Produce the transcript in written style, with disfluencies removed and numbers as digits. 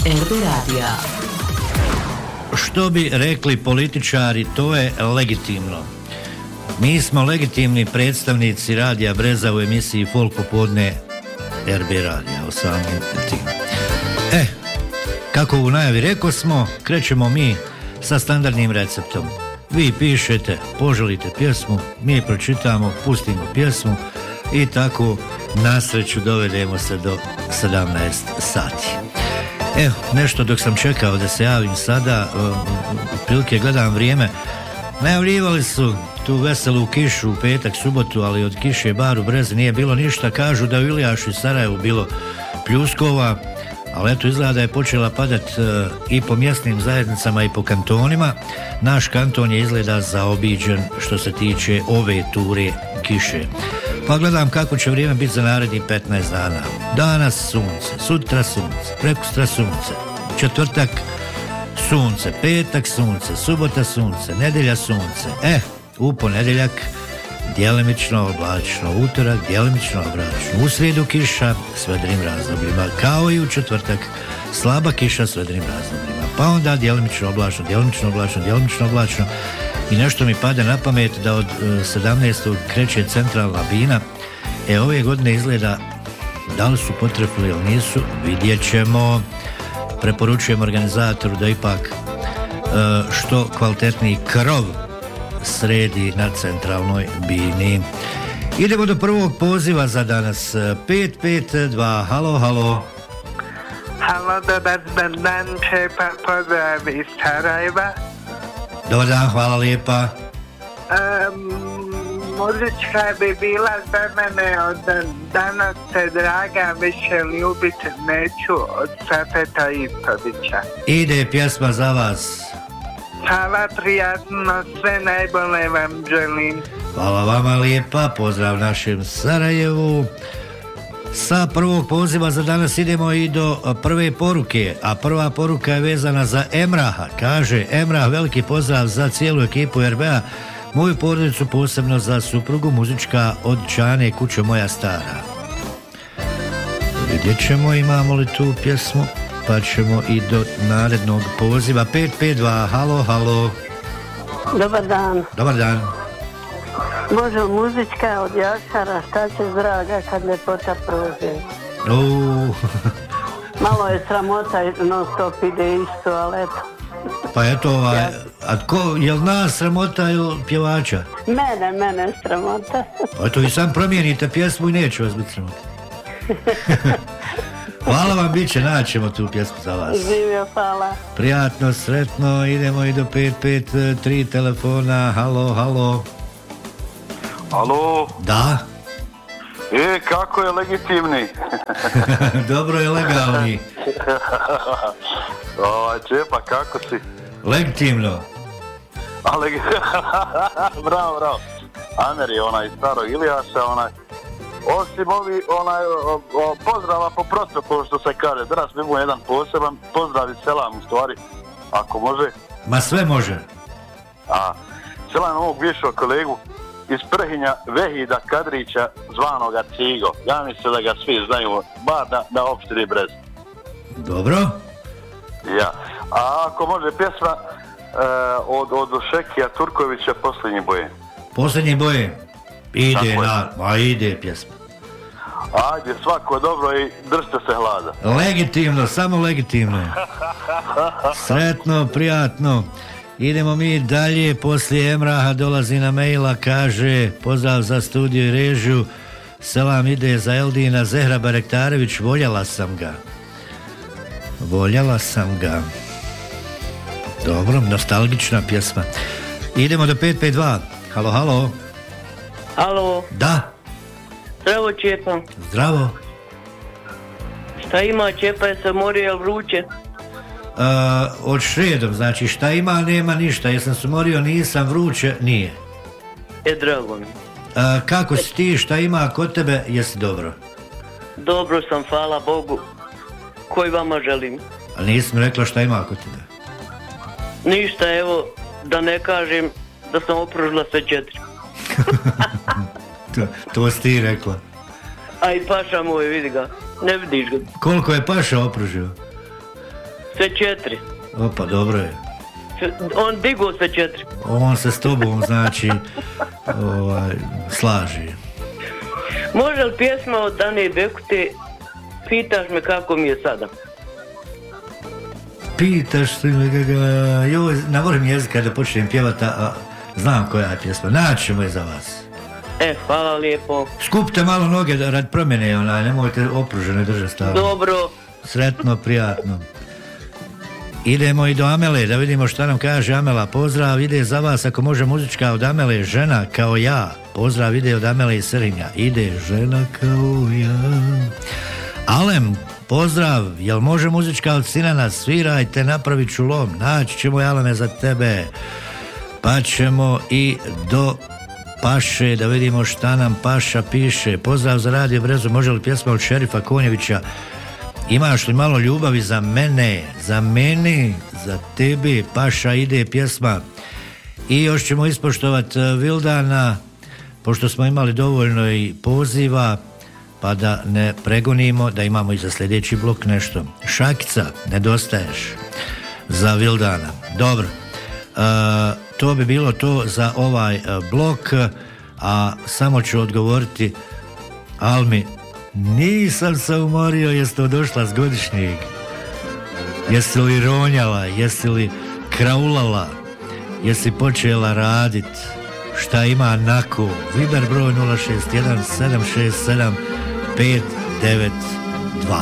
RB Radija. Što bi rekli političari, to je legitimno. Mi smo legitimni predstavnici Radija Breza u emisiji Folk popodne RB Radija o samim tim. Kako u najavi rekao smo, krećemo mi sa standardnim receptom. Vi pišete, poželite pjesmu, mi pročitamo, pustimo pjesmu i tako na sreću dovedemo se do 17 sati. Evo, nešto dok sam čekao da se javim sada, prilike gledam vrijeme, najavljivali su tu veselu kišu u petak, subotu, ali od kiše bar u Brezi nije bilo ništa. Kažu da u Ilijašu i Sarajevu bilo pljuskova, ali eto izgleda da je počela padat i po mjesnim zajednicama i po kantonima. Naš kanton je izgleda zaobiđen što se tiče ove ture kiše. Pa gledam kako će vrijeme biti za narednih 15 dana. Danas sunce, sutra sunce, prekustra sunce, četvrtak sunce, petak sunce, subota sunce, nedjelja sunce. U ponedjeljak djelimično oblačno, utorak djelimično oblačno, u srijedu kiša s vedrim razdobljima, kao i u četvrtak slaba kiša s vedrim razdobljima, pa onda djelimično oblačno, djelimično oblačno, djelimično oblačno. I nešto mi pada na pamet da od 17. kreće centralna bina. Ove godine izgleda da li su potrefili ili nisu, vidjet ćemo. Preporučujem organizatoru da ipak što kvalitetniji krov sredi na centralnoj bini. Idemo do prvog poziva za danas. 552, halo, halo. Halo, dobar dan, Čepa, pozdrav iz Sarajeva. Dobar dan, hvala lijepa. Muzička bi bila za mene od Danas te draga više ljubit neću od Safeta Istovića. Ide pjesma za vas. Hvala, prijatno, sve najbolje vam želim. Hvala vama lijepa, pozdrav našem Sarajevu. Sa prvog poziva za danas idemo i do prve poruke, a prva poruka je vezana za Emraha. Kaže Emrah, veliki pozdrav za cijelu ekipu RBA, moju porodicu, posebno za suprugu, muzička od Čane, kućo moja stara. Vidjet ćemo imamo li tu pjesmu, pa ćemo i do narednog poziva. 552, halo, halo. Dobar dan. Dobar dan. Može muzička od Jašara, šta će draga kad ljepota prođe. Malo je sramota, non stop ide isto, ali eto. Pa eto, a tko, je li nas sramota ili pjevača? Mene sramota. Pa eto, vi sam promijenite pjesmu i neće vas biti sramota. Hvala vam, bit će, naćemo tu pjesmu za vas. Živio, hvala. Prijatno, sretno, idemo i do 553 telefona, halo, halo. Alo? Da? Kako je legitimni? Dobro je legalni. Čepa, kako si? Legitimno. Bravo. Amer je onaj starog Ilijaša, osim ovi, pozdrava po protokolu što se kaže. Danas bi mu jedan poseban pozdrav iz selam u stvari, ako može. Ma sve može. Selam ovog bivšeg kolegu iz Prhinja, Vehida Kadrića, zvanoga Cigo. Ja mislim da ga svi znaju, bar da opštini Brez. Dobro. Ja. A ako može pjesma od Šekija Turkovića, Posljednji boje. Posljednji boje? Ide pjesma. Ajde, svako dobro i držite se hlada. Legitimno, samo legitimno. Sretno, prijatno. Idemo mi dalje, poslije Emraha dolazi na maila, kaže pozdrav za studio i režiju, selam ide za Eldina Zehra Barektarević, voljela sam ga. Dobro, nostalgična pjesma. Idemo do 552, halo. Halo. Da. Zdravo, Čepa. Zdravo. Šta ima, Čepa, je se morio, jel vruće? Od sredom, znači šta ima, nema ništa. Jesam se morio, nisam, vruće, nije. Drago mi. Kako si ti, šta ima kod tebe, jesi dobro? Dobro sam, hvala Bogu. Koji vama želim? Ali nisam rekla šta ima kod tebe. Ništa, evo, da ne kažem da sam opružila sve 4. To si ti rekla. A i paša moj, vidi ga. Ne vidiš ga. Koliko je paša opružio? sve 4. Opa, dobro je. On digao sve 4. On se s tobom, znači, slaži. Može li pjesma od Ane Bekute, pitaš me kako mi je sada? Pitaš me kako... Joj, navolim jezika da počnem pjevati, a znam koja je pjesma. Naćemo je za vas. Hvala lijepo. Skupite malo noge rad promjene, nemojte opružene držati stavno. Dobro. Sretno, prijatno. Idemo i do Amele, da vidimo šta nam kaže Amela. Pozdrav ide za vas, ako može muzička od Amele, žena kao ja. Pozdrav ide od Amele i Srnja. Ide žena kao ja. Alem, pozdrav, jel može muzička od Sinana? Svirajte, napravit ću lom. Naći ćemo, Aleme, za tebe. Pa ćemo i do Paše, da vidimo šta nam Paša piše. Pozdrav za Radio Brezu, može li pjesma od Šerifa Konjevića? Imaš li malo ljubavi za mene, za mene, za tebe? Paša, ide pjesma. I još ćemo ispoštovati Vildana, pošto smo imali dovoljno i poziva, pa da ne pregonimo, da imamo i za sljedeći blok nešto. Šakica, nedostaješ za Vildana. Dobro, to bi bilo to za ovaj blok, a samo ću odgovoriti Almi, nisam se umorio, jeste došla s godišnjeg? Jesi li ronjala, jesi li kraulala, jesi počela radit? Šta ima nako? Viber broj 061 767 592.